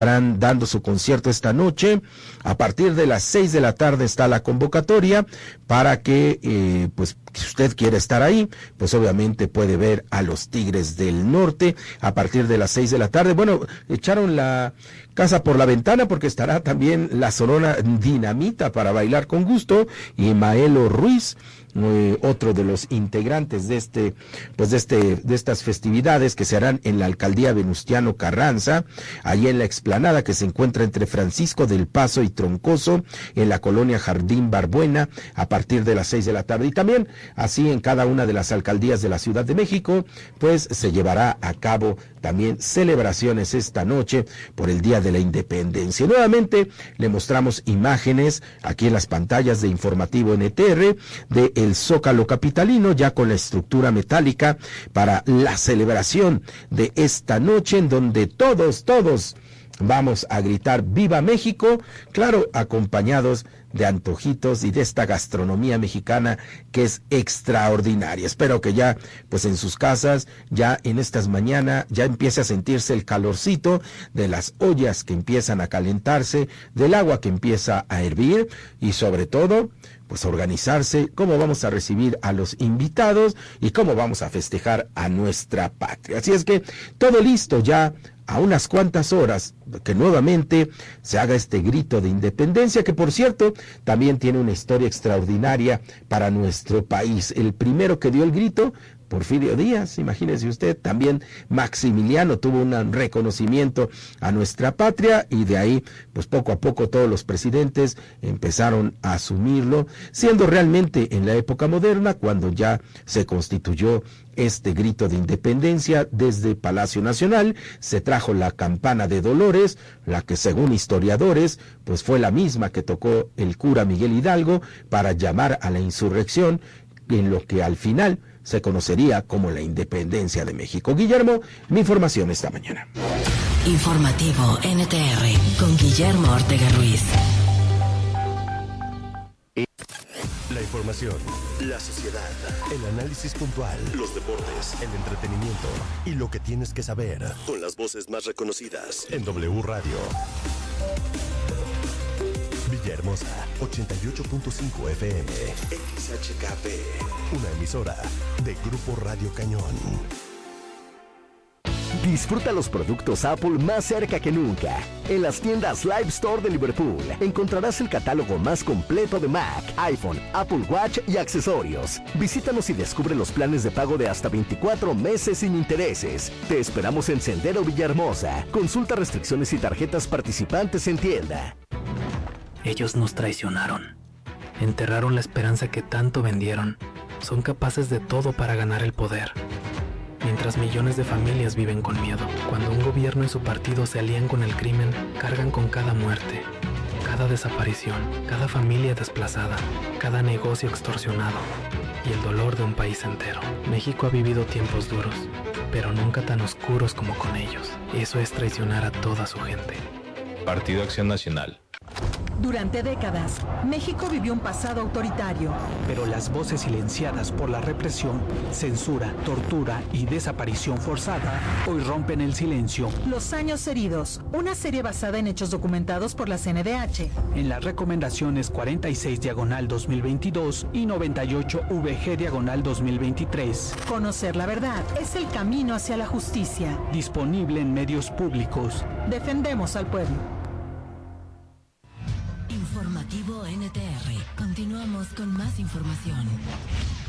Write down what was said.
estarán dando su concierto esta noche. A partir de las 6 de la tarde está la convocatoria para que, pues, si usted quiere estar ahí, pues obviamente puede ver a los Tigres del Norte a partir de las 6 de la tarde. Bueno, echaron la casa por la ventana porque estará también la Sonora Dinamita para bailar con gusto, y Maelo Ruiz, otro de los integrantes de estas festividades que se harán en la alcaldía Venustiano Carranza, allí en la explanada que se encuentra entre Francisco del Paso y Troncoso, en la colonia Jardín Barbuena, a partir de las 6 de la tarde. Y también así en cada una de las alcaldías de la Ciudad de México, pues se llevará a cabo también celebraciones esta noche por el Día de la Independencia. Nuevamente le mostramos imágenes aquí en las pantallas de Informativo NTR de el Zócalo capitalino, ya con la estructura metálica para la celebración de esta noche, en donde todos vamos a gritar ¡Viva México! Claro, acompañados de antojitos y de esta gastronomía mexicana que es extraordinaria. Espero que ya, pues en sus casas, ya en estas mañanas, ya empiece a sentirse el calorcito de las ollas que empiezan a calentarse, del agua que empieza a hervir, y sobre todo, pues organizarse cómo vamos a recibir a los invitados y cómo vamos a festejar a nuestra patria. Así es que todo listo ya, a unas cuantas horas que nuevamente se haga este grito de independencia, que por cierto también tiene una historia extraordinaria para nuestro país. El primero que dio el grito, Porfirio Díaz, imagínese usted. También Maximiliano tuvo un reconocimiento a nuestra patria, y de ahí, pues poco a poco todos los presidentes empezaron a asumirlo, siendo realmente en la época moderna cuando ya se constituyó este grito de independencia. Desde Palacio Nacional se trajo la campana de Dolores, la que según historiadores, pues fue la misma que tocó el cura Miguel Hidalgo para llamar a la insurrección, en lo que al final se conocería como la independencia de México. Guillermo, mi información esta mañana. Informativo NTR con Guillermo Ortega Ruiz. La información, la sociedad, el análisis puntual, los deportes, el entretenimiento y lo que tienes que saber, con las voces más reconocidas en W Radio. Villahermosa, 88.5 FM, XHKP, una emisora de Grupo Radio Cañón. Disfruta los productos Apple más cerca que nunca. En las tiendas Live Store de Liverpool encontrarás el catálogo más completo de Mac, iPhone, Apple Watch y accesorios. Visítanos y descubre los planes de pago de hasta 24 meses sin intereses. Te esperamos en Sendero Villahermosa. Consulta restricciones y tarjetas participantes en tienda. Ellos nos traicionaron. Enterraron la esperanza que tanto vendieron. Son capaces de todo para ganar el poder. Mientras millones de familias viven con miedo. Cuando un gobierno y su partido se alían con el crimen, cargan con cada muerte, cada desaparición, cada familia desplazada, cada negocio extorsionado y el dolor de un país entero. México ha vivido tiempos duros, pero nunca tan oscuros como con ellos. Eso es traicionar a toda su gente. Partido Acción Nacional. Durante décadas, México vivió un pasado autoritario. Pero las voces silenciadas por la represión, censura, tortura y desaparición forzada hoy rompen el silencio. Los años heridos, una serie basada en hechos documentados por la CNDH. En las recomendaciones 46/2022 y 98/VG/2023. Conocer la verdad es el camino hacia la justicia. Disponible en medios públicos. Defendemos al pueblo. Informativo NTR. Continuamos con más información.